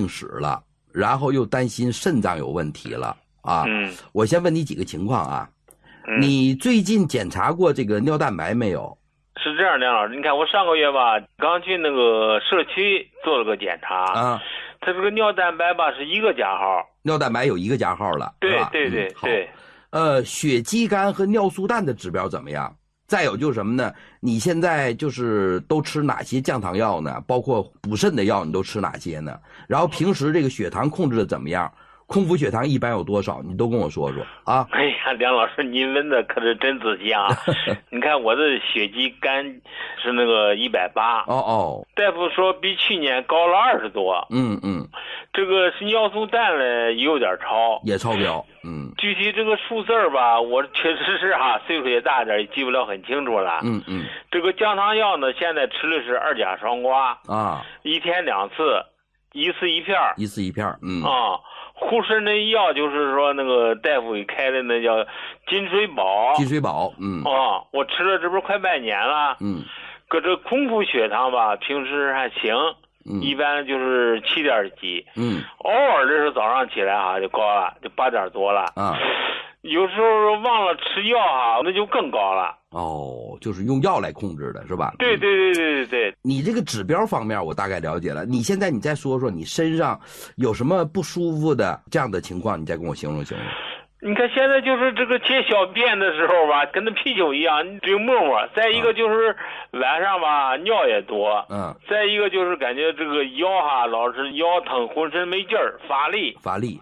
史了，然后又担心肾脏有问题了啊。我先问你几个情况啊。你最近检查过这个尿蛋白没有？ 是这样，梁老师，你看我上个月吧，刚去那个社区做了个检查啊，他这个尿蛋白吧是1个加号， 尿蛋白有1个加号了， 对吧？ 对对对。 血肌酐和尿素氮的指标怎么样？再有就是什么呢？你现在就是都吃哪些降糖药呢？包括补肾的药你都吃哪些呢？然后平时这个血糖控制的怎么样？空腹血糖一般有多少？你都跟我说说啊！ 哎呀，梁老师，您问的可是真仔细啊！你看我的血肌酐是那个180，大夫说比去年高了20多。这个是尿素氮呢也有点超， 也超标。 具体这个数字吧，我确实是岁数也大点，也记不了很清楚了。这个降糖药呢，现在吃的是2甲双胍啊，1天2次，1次1片，1 次1片。 护肾的药就是说那个大夫给开的那叫金水宝。 金水宝。 我吃了这不是快半年了。搁这空腹血糖吧，平时还行。一般就是7点几。偶尔的时候早上起来就高了，就8点多了。有时候忘了吃药那就更高了。 就是用药来控制的是吧？ 对对对对对对。 你这个指标方面我大概了解了，你现在你再说说你身上有什么不舒服的这样的情况，你再跟我形容形容。 你看现在就是这个解小便的时候吧，跟那啤酒一样，你只有沫沫。再一个就是晚上吧，尿也多。再一个就是感觉这个腰老是腰疼，浑身没劲儿，乏力。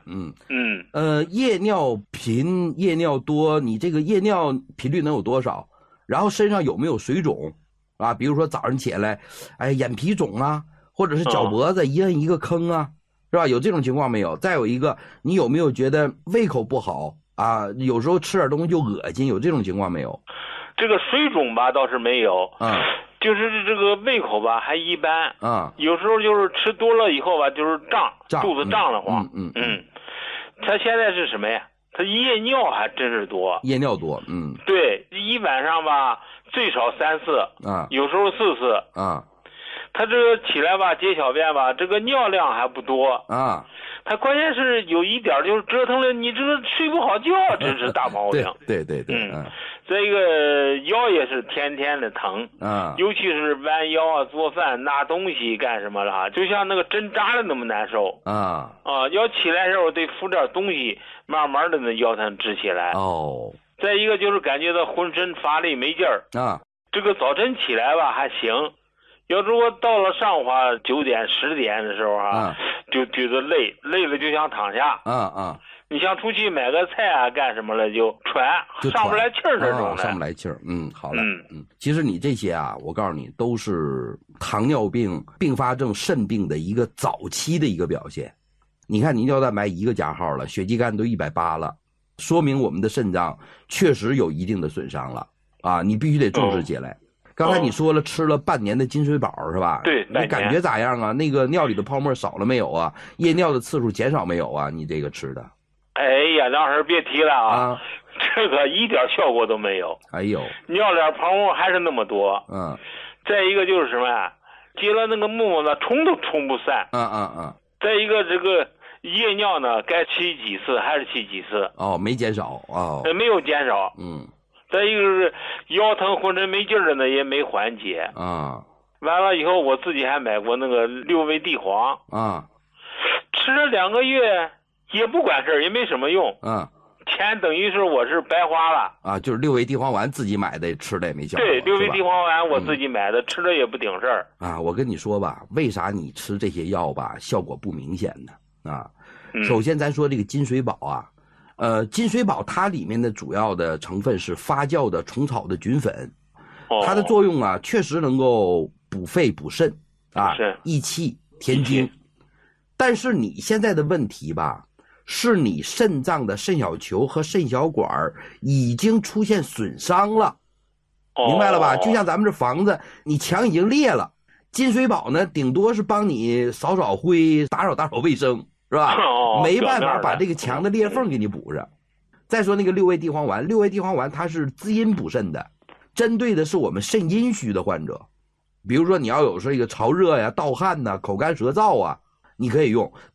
夜尿频、夜尿多，你这个夜尿频率能有多少？然后身上有没有水肿啊？比如说早上起来，眼皮肿啊，或者是脚脖子一摁一个坑啊。是吧？有这种情况没有？再有一个，你有没有觉得胃口不好啊？有时候吃点东西就恶心，有这种情况没有？ 这个水肿吧倒是没有，就是这个胃口吧还一般，有时候就是吃多了以后吧，就是胀，肚子胀得慌。他现在是什么呀？他夜尿还真是多， 夜尿多。 对，一晚上吧最少3次，有时候4次。他这个起来吧，解小便吧，这个尿量还不多他关键是有一点就是折腾了你这个睡不好觉，这是大毛病。 对。 再一个腰也是天天的疼尤其是弯腰做饭拿东西干什么了就像那个针扎的那么难受要起来的时候得扶点东西，慢慢的那腰才能直起来。再一个就是感觉到浑身乏力没劲儿这个早晨起来吧还行。要如果到了上午9点10点的时候就觉得累了就想躺下你想出去买个菜干什么了就喘上不来气儿那种的。 上不来气儿。好了。其实你这些我告诉你都是糖尿病并发症肾病的一个早期的一个表现。你看你尿蛋白1个加号了，血肌酐都180了，说明我们的肾脏确实有一定的损伤了你必须得重视起来。刚才你说了吃了半年的金水宝是吧？ 对， 你感觉咋样啊？那个尿里的泡沫少了没有啊？夜尿的次数减少没有啊？你这个吃的？ 哎呀，梁老师别提了这个一点效果都没有。尿里泡沫还是那么多。再一个就是什么呀？结了那个沫沫冲都冲不散。再一个这个夜尿呢，该去几次还是去几次。 没减少没有减少。再一个是腰疼浑身没劲儿的呢也没缓解完了以后我自己还买过那个6味地黄吃了2个月也不管事儿，也没什么用钱等于是我是白花了就是6味地黄丸自己买的吃的也没效果。 对，6味地黄丸我自己买的吃了也不顶事儿我跟你说吧，为啥你吃这些药吧效果不明显呢首先咱说这个金水宝金水宝它里面的主要的成分是发酵的虫草的菌粉它的作用确实能够补肺补肾益气填精。但是你现在的问题吧是你肾脏的肾小球和肾小管已经出现损伤了明白了吧？就像咱们这房子你墙已经裂了，金水宝呢顶多是帮你扫扫灰打扫卫生是吧？没办法把这个墙的裂缝给你补上。再说那个6味地黄丸，6味地黄丸它是滋阴补肾的，针对的是我们肾阴虚的患者。比如说你要有这个潮热呀、盗汗呐、口干舌燥你可以用。